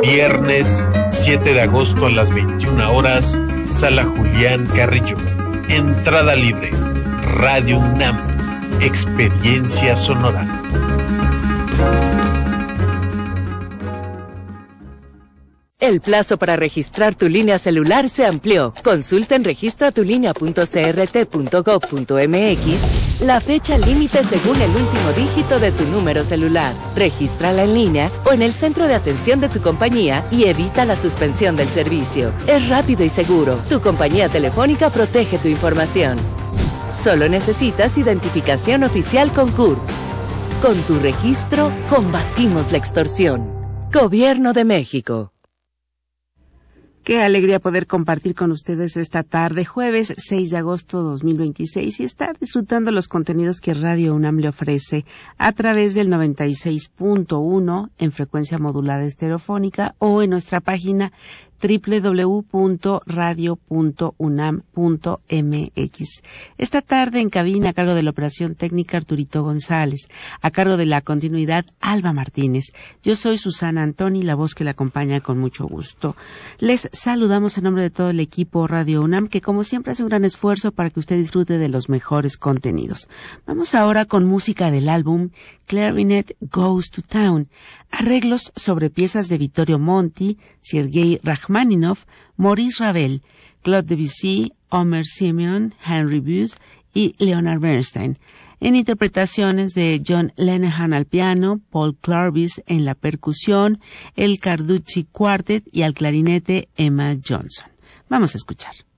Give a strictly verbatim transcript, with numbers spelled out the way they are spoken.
Viernes siete de agosto a las veintiuna horas, Sala Julián Carrillo. Entrada libre. Radio UNAM. Experiencia sonora. El plazo para registrar tu línea celular se amplió. Consulta en registra tu línea punto c r t punto gov punto m x la fecha límite según el último dígito de tu número celular. Regístrala en línea o en el centro de atención de tu compañía y evita la suspensión del servicio. Es rápido y seguro. Tu compañía telefónica protege tu información. Solo necesitas identificación oficial con C U R P. Con tu registro, combatimos la extorsión. Gobierno de México. Qué alegría poder compartir con ustedes esta tarde, jueves seis de agosto de dos mil veintiséis, y estar disfrutando los contenidos que Radio UNAM le ofrece a través del noventa y seis punto uno en frecuencia modulada estereofónica o en nuestra página doble u doble u doble u punto radio punto unam punto m x. Esta tarde en cabina, a cargo de la operación técnica, Arturito González, a cargo de la continuidad, Alba Martínez. Yo soy Susana Antoni, la voz que le acompaña con mucho gusto. Les saludamos en nombre de todo el equipo Radio UNAM, que como siempre hace un gran esfuerzo para que usted disfrute de los mejores contenidos. Vamos ahora con música del álbum Clarinet Goes to Town, arreglos sobre piezas de Vittorio Monti, Sergei Rachmaninoff, Maurice Ravel, Claude Debussy, Omer Simeon, Henry Buse y Leonard Bernstein, en interpretaciones de John Lenehan al piano, Paul Clarvis en la percusión, el Carducci Quartet y al clarinete Emma Johnson. Vamos a escuchar.